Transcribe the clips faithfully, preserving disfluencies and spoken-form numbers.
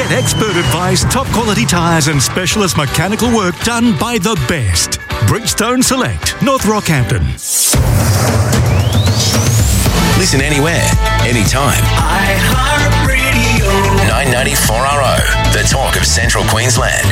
Get expert advice, top quality tyres and specialist mechanical work done by the best. Bridgestone Select, North Rockhampton. Listen anywhere, anytime. iHeartRadio. nine ninety-four R O, the talk of Central Queensland.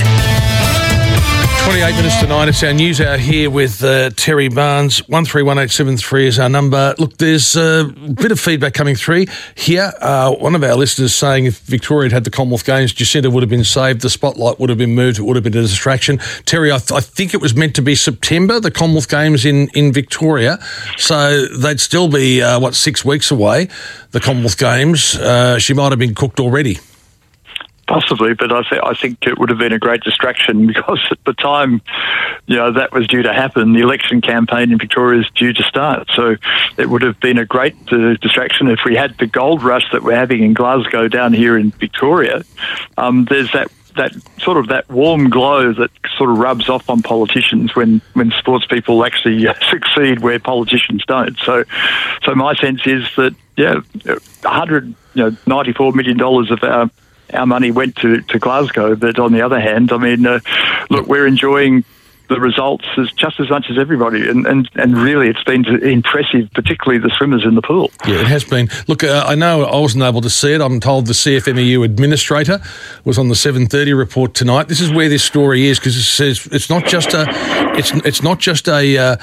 twenty-eight minutes to nine. It's our news hour here with uh, Terry Barnes. one three one eight seven three is our number. Look, there's a bit of feedback coming through here. Uh, one of our listeners saying if Victoria had had the Commonwealth Games, Jacinta would have been saved, the spotlight would have been moved, it would have been a distraction. Terry, I, th- I think it was meant to be September, the Commonwealth Games in, in Victoria, so they'd still be, uh, what, six weeks away, the Commonwealth Games. Uh, she might have been cooked already. Possibly, but I, th- I think it would have been a great distraction because at the time, you know, that was due to happen. The election campaign in Victoria is due to start. So it would have been a great uh, distraction if we had the gold rush that we're having in Glasgow down here in Victoria. Um, there's that that sort of that warm glow that sort of rubs off on politicians when, when sports people actually uh, succeed where politicians don't. So, so my sense is that, yeah, one hundred, you know, ninety-four million dollars of our Our money went to, to Glasgow, but on the other hand, I mean, uh, look, we're enjoying the results as just as much as everybody, and, and, and really it's been impressive, particularly the swimmers in the pool. Yeah, it has been. Look, uh, I know I wasn't able to see it. I'm told the C F M E U administrator was on the seven thirty report tonight. This is where this story is, because it says it's not just a it's it's not just a uh,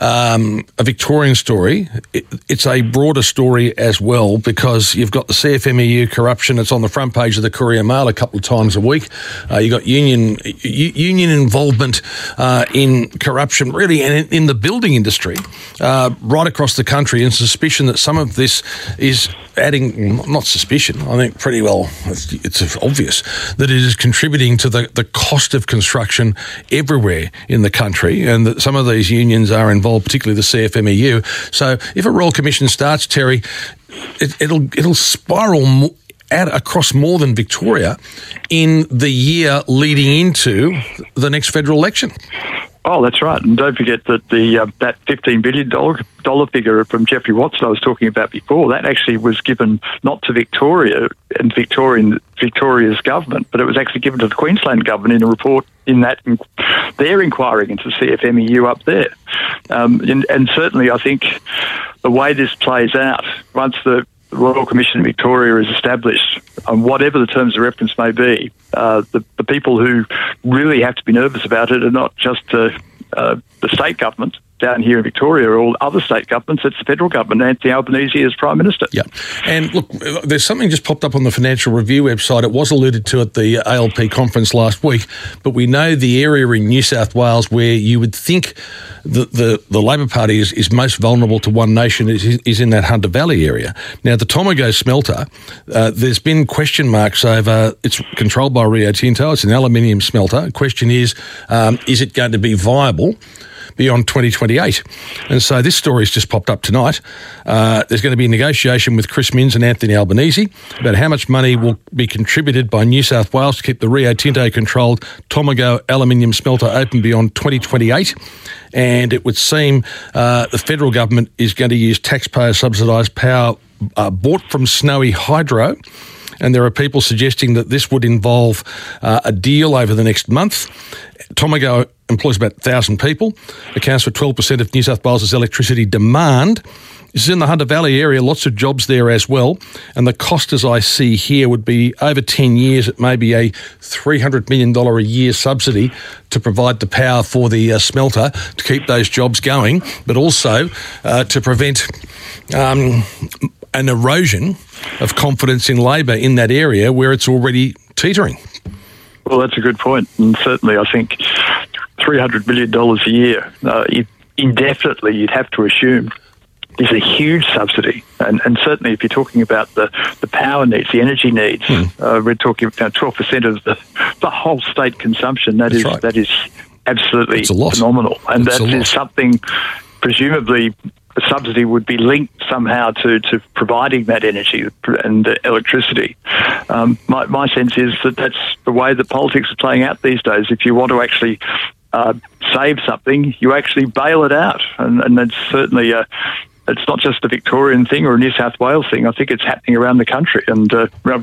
um, a Victorian story. It, it's a broader story as well, because you've got the C F M E U corruption. It's on the front page of the Courier Mail a couple of times a week. Uh, you've got union u- union involvement uh, in corruption, really, and in, in the building industry uh, right across the country, and suspicion that some of this is adding, not suspicion, I think pretty well it's, it's obvious that it is contributing to the, the cost of construction everywhere in the country, and that some of these unions are involved, particularly the C F M E U. So if a Royal Commission starts, Terry, it, it'll it'll spiral more Out across more than Victoria in the year leading into the next federal election. Oh, that's right. And don't forget that the uh, that fifteen billion dollars dollar figure from Jeffrey Watson I was talking about before, that actually was given not to Victoria and Victorian Victoria's government, but it was actually given to the Queensland government in a report in that they're inquiring into C F M E U up there. Um, and, and certainly I think the way this plays out, once the The Royal Commission in Victoria is established, on whatever the terms of reference may be, uh, the, the people who really have to be nervous about it are not just uh, uh, the state government down here in Victoria or all other state governments. It's the federal government, Anthony Albanese as Prime Minister. Yeah. And look, there's something just popped up on the Financial Review website. It was alluded to at the A L P conference last week, but we know the area in New South Wales where you would think the, the, the Labor Party is, is most vulnerable to One Nation is, is in that Hunter Valley area. Now, the Tomago smelter, uh, there's been question marks over, it's controlled by Rio Tinto, it's an aluminium smelter. The question is, um, is it going to be viable beyond twenty twenty-eight? And so this story's just popped up tonight. Uh, there's going to be a negotiation with Chris Minns and Anthony Albanese about how much money will be contributed by New South Wales to keep the Rio Tinto-controlled Tomago aluminium smelter open beyond twenty twenty-eight. And it would seem uh, the federal government is going to use taxpayer-subsidised power uh, bought from Snowy Hydro. And there are people suggesting that this would involve uh, a deal over the next month. Tomago employs about one thousand people, accounts for twelve percent of New South Wales' electricity demand. This is in the Hunter Valley area, lots of jobs there as well. And the cost, as I see here, would be over ten years. It may be a three hundred million dollars a year subsidy to provide the power for the uh, smelter to keep those jobs going, but also uh, to prevent um, an erosion of confidence in Labor in that area where it's already teetering. Well, that's a good point. And certainly I think three hundred million dollars a year, uh, indefinitely you'd have to assume, is a huge subsidy. And, and certainly if you're talking about the, the power needs, the energy needs, hmm. uh, we're talking about twelve percent of the, the whole state consumption. That That's is right. that is absolutely It's a lot. phenomenal. And It's that a is lot. something, presumably, the subsidy would be linked somehow to, to providing that energy and uh, electricity. Um, my, my sense is that that's the way that politics is playing out these days. If you want to actually uh, save something, you actually bail it out. And, and that's certainly a, it's not just a Victorian thing or a New South Wales thing. I think it's happening around the country. And uh,